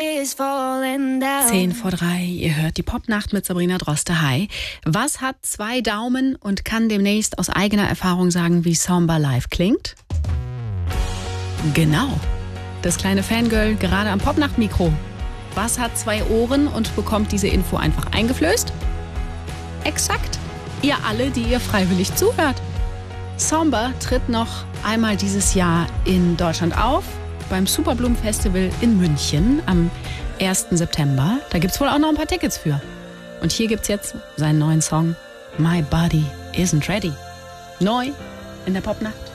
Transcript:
10:03, ihr hört die Popnacht mit Sabrina Droste. Hi. Was hat 2 Daumen und kann demnächst aus eigener Erfahrung sagen, wie Samba live klingt? Genau. Das kleine Fangirl gerade am Popnacht-Mikro. Was hat 2 Ohren und bekommt diese Info einfach eingeflößt? Exakt. Ihr alle, die ihr freiwillig zuhört. Samba tritt noch einmal dieses Jahr in Deutschland auf, beim Superblumen Festival in München am 1. September. Da gibt's wohl auch noch ein paar Tickets für. Und hier gibt's jetzt seinen neuen Song My Body Isn't Ready. Neu in der Popnacht.